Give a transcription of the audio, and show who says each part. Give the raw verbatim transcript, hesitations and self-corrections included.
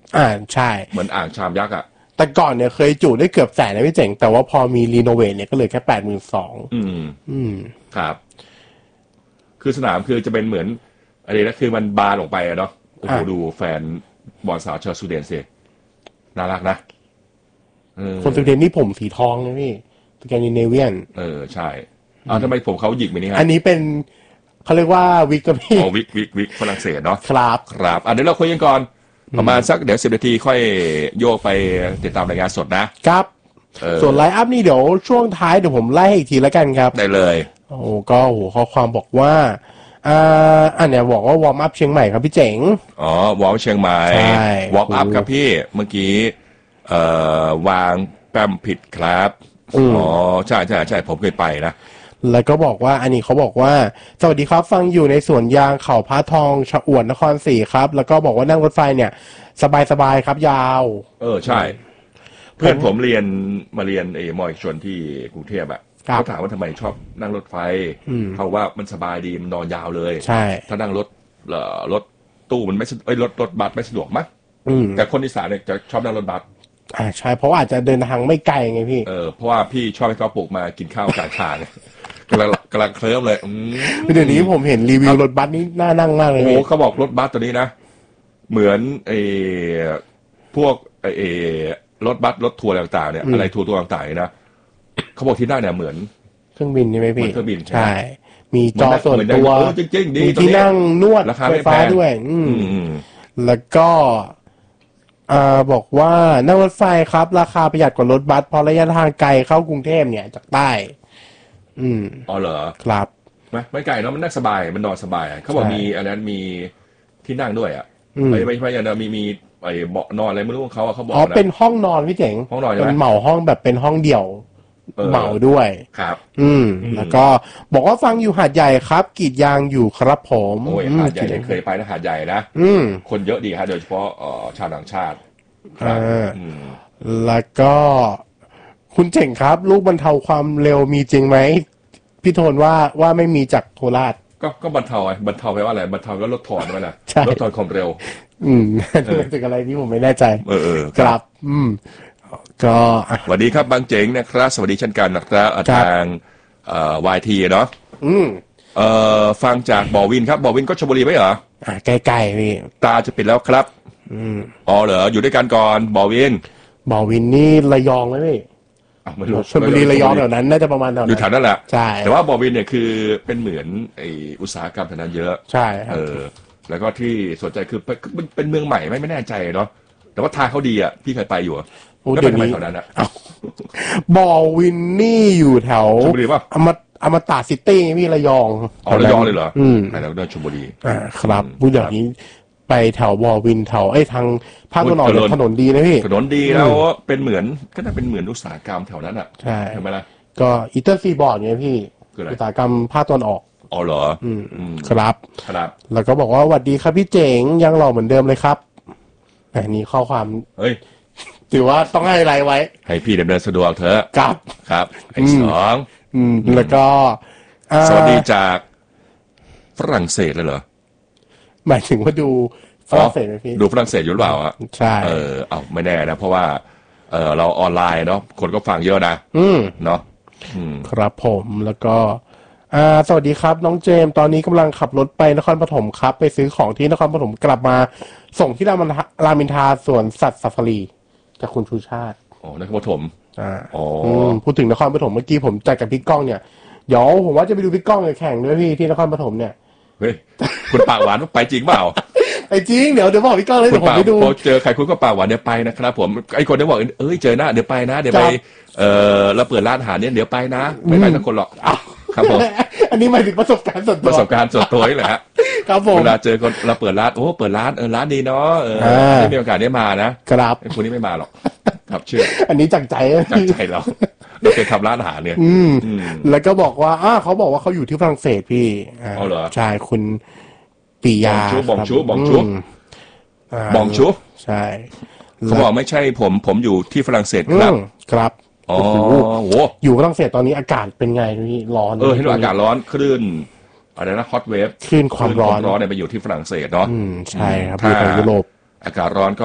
Speaker 1: อ่าใช่
Speaker 2: เหมือนอ่างชามยักษ์อ่ะ
Speaker 1: แต่ก่อนเนี่ยเคยจุได้เกือบแสนนะพี่เจ๋งแต่ว่าพอมีรีโนเวทเนี่ยก็เลยแค่แปดหมื่นสอง
Speaker 2: อืม
Speaker 1: อืม
Speaker 2: ครับคือสนามคือจะเป็นเหมือนอะไรนะคือมันบานออกไปอะเนาะโอ้โหดูแฟนบอลสาวชาวสวีเดนสิน่ารักนะ
Speaker 1: คนสวีเดนนี่ผมสีทองนะพี่สแกนดิเนเวียน
Speaker 2: เออใช่อ้าวทำไมผมเขาหยิกไปนี่ฮะ
Speaker 1: อันนี้เป็นเขาเรียกว่าวิกกับพี่
Speaker 2: อ๋อวิกวิกวิกฝรั่งเศสเนาะ
Speaker 1: ครับ
Speaker 2: ครับอ่ะเดี๋ยวเราคุยกันก่อนประมาณสักเดี๋ยวสิบนาทีค่อยโยกไปติดตามรายงานสดนะครับ
Speaker 1: ส่วนไลฟ์อัพนี่เดี๋ยวช่วงท้ายเดี๋ยวผมไล่ให้อีกทีแล้วกันครับ
Speaker 2: ได้เลย
Speaker 1: โอ้ก็โหข้อความบอกว่าอ่าอันเนี้ยบอกว่าวอร์มอัพเชียงใหม่ครับพี่เจ๋ง
Speaker 2: อ๋อวอร์มเชียงใหม่วอร์มอัพครับพี่เมื่อกี้เอ่อวางแป้มผิดครับอ๋อใช่ใช่ใช่ผมเคยไปนะ
Speaker 1: แล้วก็บอกว่าอันนี้เขาบอกว่าสวัสดีครับฟังอยู่ในสวนยางเขาพระทองชะอวดนครศรีครับแล้วก็บอกว่านั่งรถไฟเนี่ยสบายสบายครับยาว
Speaker 2: เออใช่เพื่อนผมเรียนมาเรียนไอ้มอชนที่กรุงเทพอ่ะเขาถามว่าทำไมชอบนั่งรถไฟเขาว่ามันสบายดีมันนอนยาวเลย
Speaker 1: ใช่
Speaker 2: ถ้านั่งรถเอ่อรถตู้มันไม่ไอ้รถรถบัสไม่สะดวกมั้งแต่คนอีสานเนี่ยจะชอบนั่งรถบัส
Speaker 1: อ่าใช่เพราะอาจจะเดินทางไม่ไกลไงพี่
Speaker 2: เออเพราะว่าพี่ชอบให้เขาปลุกมากินข้าวกลางทางกำลังกำลังเคลิ้มเลย
Speaker 1: เดี๋ยวนี้ผมเห็นรีวิวรถบัสนี่น่านั่งมากเลย
Speaker 2: โอ้โหเขาบอกรถบัสตัวนี้นะเหมือนไอ้พวกไอ้รถบัสรถทัวร์ต่างๆเนี่ยอะไรทัวร์ตัวต่างๆนะเขาบอกที่นั่งเนี่ยเหมือน
Speaker 1: เครื่องบินใช่ไหมพี่
Speaker 2: เครื่องบิน
Speaker 1: ใช่มีจอส่วนตัวมีที่นั่งนวดไฟฟ้าด้วยอืมแล้วก็อ่าบอกว่านั่งรถไฟครับราคาประหยัดกว่ารถบัสเพราะระยะทางไกลเข้ากรุงเทพเนี่ยจากใต้อืม
Speaker 2: อ๋อเหรอ
Speaker 1: ครับ
Speaker 2: ไม่ไม่ไกลเนาะมันนั่งสบายมันนอนสบายเขาบอกมีอันนั้นมีที่นั่งด้วยอ่ะไม่ไม่ไม่อย่างมีมีไอ้เบาะนอนอะไรไม่รู้ของเขาเขาบอกนะ
Speaker 1: อ๋อเป็นห้องนอนพี่เจ๋ง
Speaker 2: ห้องนอนใช่ไหม
Speaker 1: เป็นเหมาห้องแบบเป็นห้องเดี่ยวเหมาด้วย
Speaker 2: ครับ
Speaker 1: อืมแล้วก็บอกว่าฟังอยู่หาดใหญ่ครับกรีดยางอยู่ครับผม
Speaker 2: โอ้ยหาดใหญ่ยังเคยไปนะหาดใหญ่นะ
Speaker 1: อืม
Speaker 2: คนเยอะดีครับโดยเฉพาะเอ่อชาวต่างชาติ
Speaker 1: อ่าแล้วก็คุณเจ๋งครับลูกบรรเทาความเร็วมีจริงไหมพี่โทนว่าว่าไม่มีจากโคราช
Speaker 2: ก็ก็บรรเทาไงบรรเทาไปว่าอะไรบรรเทาก็ลดทอนไปนะลดทอนความเร็ว
Speaker 1: อืมเป็นถึงอะไรที่ผมไม่แน่ใจ
Speaker 2: เออเออ
Speaker 1: ครับอืมก็
Speaker 2: สวัสดีครับบางเจ๋งนะครับสวัสดีเช่นกันนะครับทางเอ่อวายทีเนาะ
Speaker 1: อืม
Speaker 2: เอ่อฟังจากบอวินครับบอวินก็ชลบุรีไหมเหรอ
Speaker 1: อ่าใกล้ๆพี่
Speaker 2: ตาจะปิดแล้วครับ
Speaker 1: อืม
Speaker 2: อ๋อเหรออยู่ด้วยกันก่อนบอวิน
Speaker 1: บอวินนี่ระยองไหมพี่ชลบุรีระยองแถวนั้นน่าจะประมาณแถวนั้น
Speaker 2: อยู่แถวนั้นแหละ
Speaker 1: ใช่
Speaker 2: แต่ว่าบอวินเนี่ยคือเป็นเหมือนไออุตสาหกรรมแถวนั้นเยอะ
Speaker 1: ใช่
Speaker 2: เออแล้วก็ที่สนใจคือเป็นเมืองใหม่ไม่ไม่แน่ใจเนาะแต่ว่าทางเขาดีอ่ะพี่เคยไปอยู่
Speaker 1: แล้วเป็นทำไม
Speaker 2: แถวนั้นอ่ะ
Speaker 1: บอวินนี่อยู่แถว
Speaker 2: ชลบุรีป่ะ
Speaker 1: อมอมตะซิตี้พี่ระยอง
Speaker 2: อ๋อระยองเลยเหรอ
Speaker 1: อืม
Speaker 2: แล้วเดินชลบุรี
Speaker 1: อ่าครับพูดอย่างนี้ไปแถวบอวินแถวไอ้ทางภาคตะวันออกถนนดีนะพี่
Speaker 2: ถนนดีแล้วเป็นเหมือนก็น่าเป็นเหมือนอุตสาหกรรมแถวนั้นอ่ะ
Speaker 1: ใช่
Speaker 2: ใช่ไหมล่ะ
Speaker 1: ก็อีเตอร์ซีบอร์ดไงพี่อุตสาหกรรมภาคตะวันออก
Speaker 2: อ๋อเหรอ
Speaker 1: อืมครับ
Speaker 2: ครับ
Speaker 1: แล้วก็บอกว่าสวัสดีครับพี่เจ๋งยังหล่อเหมือนเดิมเลยครับอันนี้ข้อความ
Speaker 2: เฮ้ย
Speaker 1: ถือว่าต้องให้ไลน์ไว้
Speaker 2: ให้พี่ดำเนินสะดวกเถอะ
Speaker 1: ครับ
Speaker 2: ครับไอ้สอง
Speaker 1: อืมแล้วก็
Speaker 2: สวัสดีจากฝรั่งเศสเลยเหรอ
Speaker 1: หมายถึงว่าดูฝรั่งเศสไหมพี่
Speaker 2: ดูฝรั่งเศสอยู่หรือเปล่าอ่ะ
Speaker 1: ใช่
Speaker 2: เออเอาไม่แน่นะเพราะว่าเออเราออนไลน์เนาะคนก็ฟังเยอะนะ
Speaker 1: อืม
Speaker 2: เนาะ
Speaker 1: ครับผมแล้วก็อ่าสวัสดีครับน้องเจมตอนนี้กำลังขับรถไปนครปฐมครับไปซื้อของที่นครปฐมกลับมาส่งที่รามินทารามินทาสวนสัตว์ซาฟารีจากคุณชูชาติ
Speaker 2: อ๋อนครปฐม
Speaker 1: อ่าอ๋อพูดถึงนครปฐมเมื่อกี้ผมจัดกับพี่ก้องเนี่ยเดี๋ยวผมว่าจะไปดูพี่ก้องแข่งด้วยพี่ที่นครปฐมเนี่ย
Speaker 2: เฮ้ยคุณปากหวานไปจริงเปล่า
Speaker 1: ไปจริงเดี๋ยวเดี๋ยวบอกพี่ก้องเลยเดี๋ยวผมไปดู
Speaker 2: พอเจอใครคุณก็ปากหวานเดี๋ยวไปนะครับผมไอ้คนที่บอกเอ้ยเจอหน้าเดี๋ยวไปนะเดี๋ยวไปเออเราเปิดร้านอาหารเนี่ยเดี๋ยวไปนะไม่ไปทั้งคนหรอกครับผม
Speaker 1: อันนี้หมายถึงประสบการณ์ส่วนตัว
Speaker 2: ประสบการณ์ส่วนตัวนี่แหละฮะ
Speaker 1: ครับผม
Speaker 2: เวลาเจอคนเราเปิดร้านโอ้เปิดร้านเออร้านดีเนาะเออไม่มีโอกาสได้มานะครับคนนี้ไม่มาหรอกครับเชื่อ
Speaker 1: อันนี้จากใจ
Speaker 2: จากใจเราเราเคยทำร้านอาหารเนี่ย
Speaker 1: อืมแล้วก็บอกว่าอ้าเขาบอกว่าเขาอยู่ที่ฝรั่งเศสพี่
Speaker 2: อ๋อเหรอ
Speaker 1: ใช่คุณปิยา
Speaker 2: บองชูบองชูบองชู
Speaker 1: ใช่
Speaker 2: เขาบอกไม่ใช่ผมผมอยู่ที่ฝรั่งเศสครับ
Speaker 1: ครับ
Speaker 2: อ๋อโห
Speaker 1: อยู่ฝรั่งเศสตอนนี้อากาศเป็นไงพี่ร้อน
Speaker 2: เออให้ดูอากาศร้อนคลื่นอะไรนะฮอตเวฟ
Speaker 1: คลื่นความร้อน
Speaker 2: ร้อนเนี่ยไปอยู่ที่ฝรั่งเศสเนาะ
Speaker 1: อืมใช่ครับอยู่ในยุโรป
Speaker 2: อากาศร้อนก็